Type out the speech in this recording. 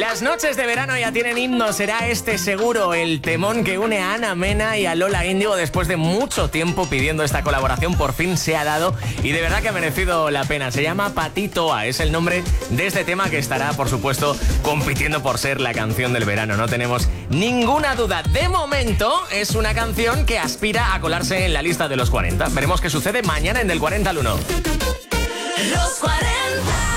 Las noches de verano ya tienen himno, será este seguro el temón que une a Ana Mena y a Lola Índigo. Después de mucho tiempo pidiendo esta colaboración, por fin se ha dado y de verdad que ha merecido la pena. Se llama Patitoa, es el nombre de este tema que estará, por supuesto, compitiendo por ser la canción del verano. No tenemos ninguna duda. De momento es una canción que aspira a colarse en la lista de los 40. Veremos qué sucede mañana en Del 40 al 1. Los 40.